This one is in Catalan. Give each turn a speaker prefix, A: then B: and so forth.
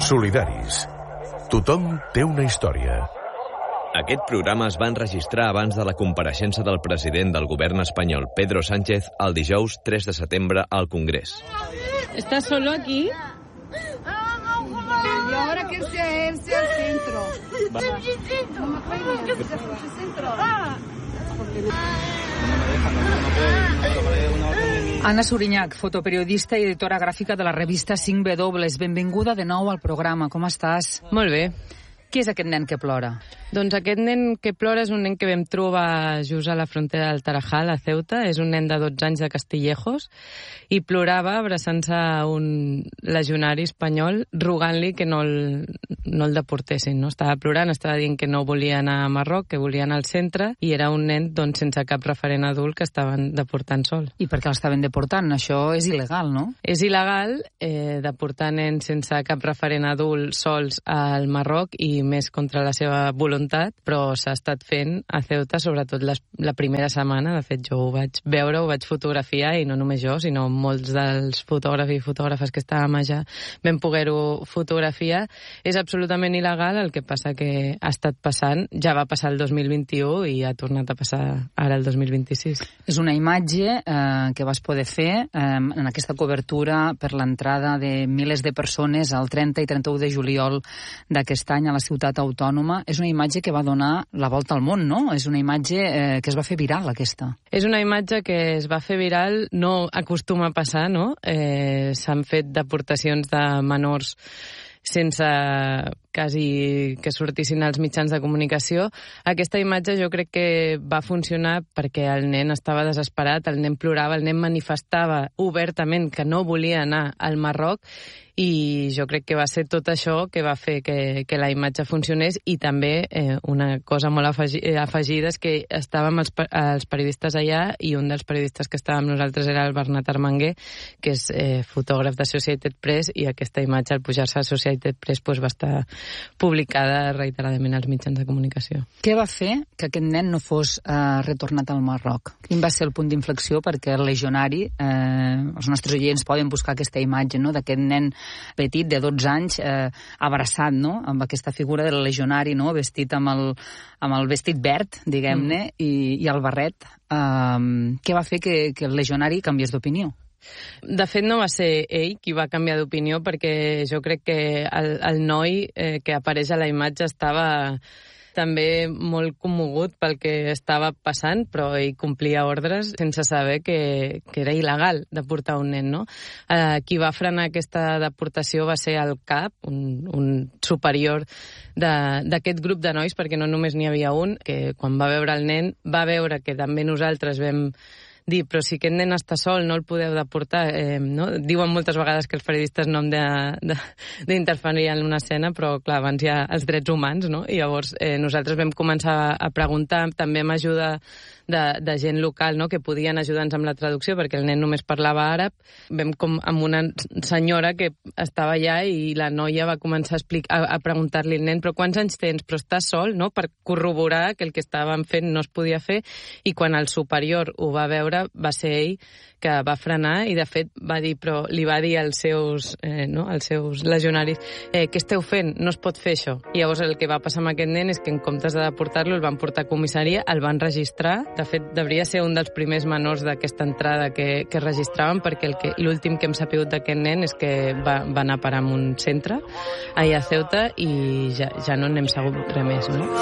A: Solidaris. Tothom té una història.
B: Aquest programa es va enregistrar abans de la compareixença del president del govern espanyol, Pedro Sánchez, el dijous 3 de setembre al Congrés.
C: ¿Estás solo aquí?
D: Y ahora que irse al centro. No me puede ir al centro.
E: Anna Suriñach, fotoperiodista i editora gràfica de la revista 5W. Benvinguda de nou al programa. Com estàs?
C: Molt bé.
E: Qui és aquest nen que plora?
C: Doncs aquest nen que plora és un nen que vam trobar just a la frontera del Tarajal, a Ceuta. És un nen de 12 anys de Castillejos i plorava abraçant-se a un legionari espanyol rogant-li que no el deportessin. No? Estava plorant, estava dient que no volia anar a Marroc, que volia anar al centre, i era un nen sense cap referent adult que estaven deportant sol.
E: I per què l'estaven deportant? Això és il·legal, no?
C: És il·legal deportar nens sense cap referent adult sols al Marroc i més contra la seva voluntat, però s'ha estat fent a Ceuta, sobretot la primera setmana. De fet, jo ho vaig veure, ho vaig fotografiar, i no només jo, sinó molts dels fotògrafs i fotògrafes que estàvem allà vam poder-ho fotografiar. És absolutament il·legal, el que passa que ha estat passant, ja va passar el 2021 i ha tornat a passar ara el 2026.
E: És una imatge que vas poder fer en aquesta cobertura per l'entrada de milers de persones el 30 i 31 de juliol d'aquest any a la ciutat autònoma. És una imatge que va donar la volta al món, no? És una imatge que es va fer viral, aquesta.
C: És una imatge que es va fer viral, no acostuma a passar, no? S'han fet deportacions de menors sense quasi que sortissin als mitjans de comunicació. Aquesta imatge jo crec que va funcionar perquè el nen estava desesperat, el nen plorava, el nen manifestava obertament que no volia anar al Marroc, i jo crec que va ser tot això que va fer que la imatge funcionés. I també una cosa molt afegida és que estàvem els periodistes allà, i un dels periodistes que estàvem nosaltres era el Bernat Armanguer, que és fotògraf d'Associated Press, i aquesta imatge, al pujar-se a Associated Press, va estar publicada reiteradament als mitjans de comunicació.
E: Què va fer que aquest nen no fos retornat al Marroc? Quin va ser el punt d'inflexió perquè el legionari, els nostres oients poden buscar aquesta imatge, no?, d'aquest nen petit de 12 anys abraçat, no?, amb aquesta figura del legionari, no?, vestit amb el vestit verd, diguem-ne, i el barret. Què va fer que el legionari canviés d'opinió?
C: De fet, no va ser ell qui va canviar d'opinió, perquè jo crec que el noi que apareix a la imatge estava també molt commogut pel que estava passant, però ell complia ordres sense saber que era il·legal deportar un nen, no? Qui va frenar aquesta deportació va ser el cap, un superior d'aquest grup de nois, perquè no només n'hi havia un, que quan va veure el nen va veure que també nosaltres vam dir, però si aquest nen està sol, no el podeu deportar, no? Diuen moltes vegades que els periodistes no hem d'interferir en una escena, però clar, abans hi ha els drets humans, no? I llavors nosaltres vam començar a preguntar, també amb ajuda de gent local, no?, que podien ajudar-nos amb la traducció, perquè el nen només parlava àrab. Vam com amb una senyora que estava allà, i la noia va començar a preguntar-li al nen, però quants anys tens? Però estàs sol, no?, per corroborar que el que estàvem fent no es podia fer. I quan el superior ho va veure, va ser ell que va frenar, i de fet va dir, però li va dir als seus legionaris, què esteu fent? No es pot fer això. I llavors el que va passar amb aquest nen és que en comptes de deportar-lo el van portar a comissaria, el van registrar. De fet, devia ser un dels primers menors d'aquesta entrada que registraven, perquè l'últim que hem sabut d'aquest nen és que va anar a parar en un centre allà a Ceuta, i ja no n'hem sabut res més, no?